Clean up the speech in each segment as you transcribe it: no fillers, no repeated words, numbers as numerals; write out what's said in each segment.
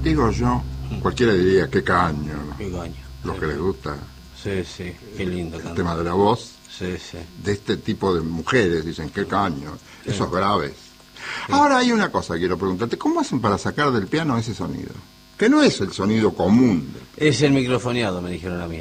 digo yo, cualquiera diría, qué caño, ¿no? Qué caño. Los que les gusta Sí, sí, qué lindo el cantar. tema de la voz, Sí, sí. de este tipo de mujeres, dicen, qué caño, Sí. esos graves. Ahora hay una cosa que quiero preguntarte, ¿cómo hacen para sacar del piano ese sonido? Que no es el sonido común. Es el microfoneado, me dijeron a mí.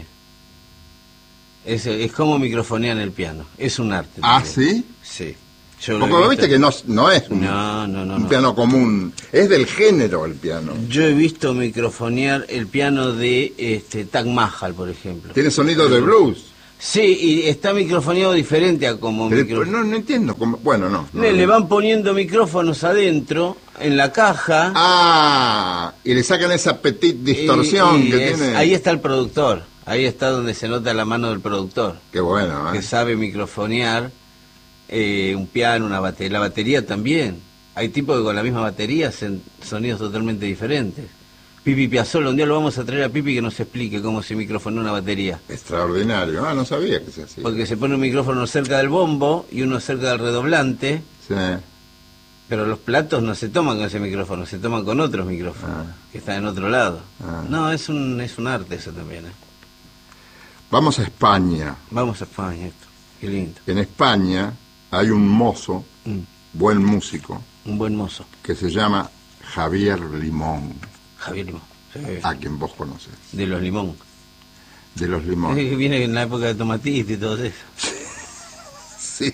Es como microfonear en el piano. Es un arte. ¿Ah, también. sí? Sí. Yo lo Porque he viste visto. que no es un, No. un piano común, es del género el piano. Yo he visto microfonear el piano de Taj Mahal, por ejemplo. Tiene sonido de blues. Sí, y está microfoneado diferente a como Pero no entiendo cómo, bueno, no. Le van poniendo micrófonos adentro, en la caja. Ah, y le sacan esa petite distorsión y que tiene. ahí está el productor. Ahí está donde se nota la mano del productor. Qué bueno, Que sabe microfonear un piano, una batería. La batería también. Hay tipos que con la misma batería hacen sonidos totalmente diferentes. Pipi Piazzolla, un día lo vamos a traer a Pipi que nos explique cómo se microfonea una batería. Extraordinario. Ah, no sabía que se hacía. Porque se pone un micrófono cerca del bombo y uno cerca del redoblante. Sí. Pero los platos no se toman con ese micrófono, se toman con otros micrófonos, que están en otro lado. No, es un arte eso también. Vamos a España. Vamos a España, esto. Qué lindo. En España hay un mozo, buen músico. Un buen mozo. Que se llama Javier Limón. Javier Limón. Sí. A quien vos conoces. De los Limón. De los Limón. Viene en la época de Tomatista y todo eso. Sí.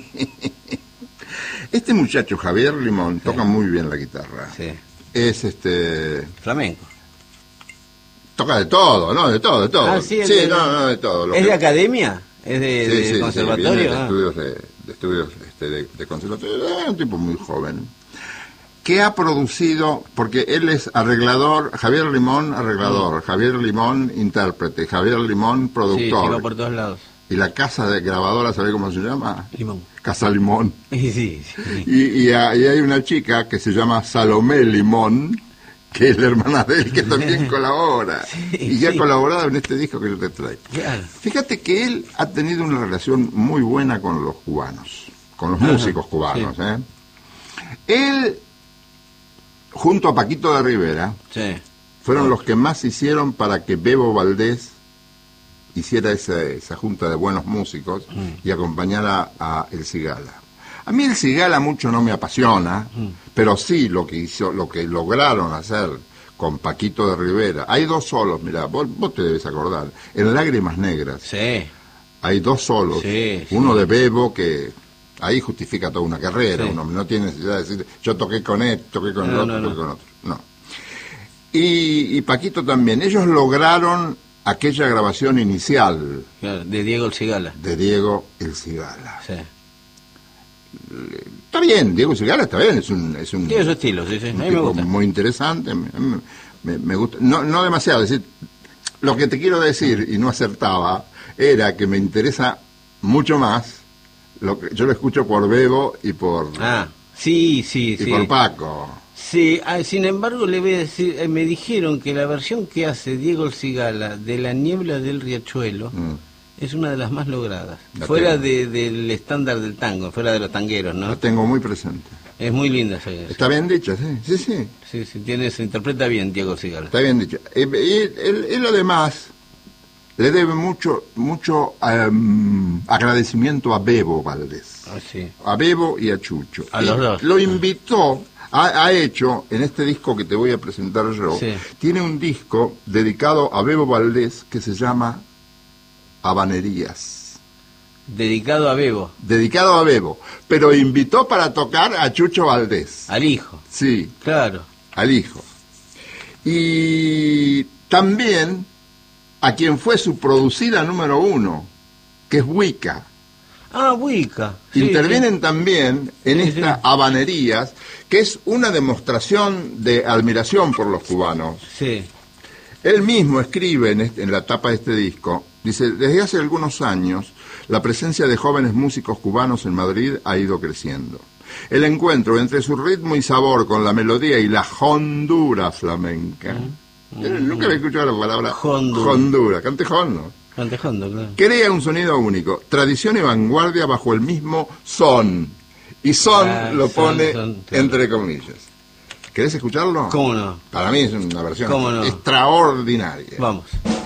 Este muchacho, Javier Limón, toca muy bien la guitarra. Sí. Es flamenco. Toca de todo, ¿no? De todo. Ah, sí, no, de todo. ¿Es de academia? ¿Es de conservatorio? Sí, viene de estudios de conservatorio. Es un tipo muy joven. Que ha producido, porque él es arreglador, Javier Limón, arreglador, Javier Limón, intérprete, Javier Limón, productor. Sí, va por todos lados. Y la casa de grabadora, ¿sabe cómo se llama? Limón. Casa Limón. Sí. Y hay una chica que se llama Salomé Limón, que es la hermana de él, que también colabora. Y ha colaborado en este disco que yo te traigo. Claro. Fíjate que él ha tenido una relación muy buena con los cubanos, con los músicos cubanos. Sí. Él, junto a Paquito de Rivera, fueron los que más hicieron para que Bebo Valdés hiciera esa junta de buenos músicos y acompañara a El Cigala. A mí El Cigala mucho no me apasiona, pero sí lo que lograron hacer con Paquito de Rivera. Hay dos solos, mirá, vos te debes acordar, en Lágrimas Negras. Sí. Hay dos solos, uno de Bebo que ahí justifica toda una carrera, uno no tiene necesidad de decir, yo toqué con él, toqué con el otro, toqué con otro. No. Y Paquito también, ellos lograron aquella grabación inicial. Claro, de Diego El Cigala. De Diego El Cigala. Sí. Está bien, Diego El Cigala está bien, es un tiene su estilo, sí. A mí me gusta. Muy interesante, me gusta. No demasiado, es decir, lo que te quiero decir, y no acertaba, era que me interesa mucho más, yo lo escucho por Bebo y por... sí. por Paco. Sí, sin embargo le voy a decir, me dijeron que la versión que hace Diego El Cigala de La Niebla del Riachuelo es una de las más logradas, fuera del estándar del tango, fuera de los tangueros, ¿no? La tengo muy presente. Es muy linda esa. Está bien dicha, sí. Sí, se interpreta bien Diego El Cigala. Está bien dicha. Él además le debe mucho agradecimiento a Bebo Valdés. A Bebo y a Chucho. A los dos. Lo invitó... Ha hecho, en este disco que te voy a presentar yo, tiene un disco dedicado a Bebo Valdés que se llama Habanerías. Dedicado a Bebo. Dedicado a Bebo, pero invitó para tocar a Chucho Valdés. Al hijo. Sí. Claro. Al hijo. Y también a quien fue su producida número 1, que es Wicca. Wicca. Intervienen también en esta Habanerías, que es una demostración de admiración por los cubanos. Sí. Él mismo escribe en la tapa de este disco, dice, desde hace algunos años, la presencia de jóvenes músicos cubanos en Madrid ha ido creciendo. El encuentro entre su ritmo y sabor con la melodía y la hondura flamenca. Nunca había escuchado la palabra hondura. Cantejondo. Claro. Crea un sonido único, tradición y vanguardia bajo el mismo son. Y son lo pone entre comillas. ¿Querés escucharlo? ¿Cómo no? Para mí es una versión extraordinaria. Vamos.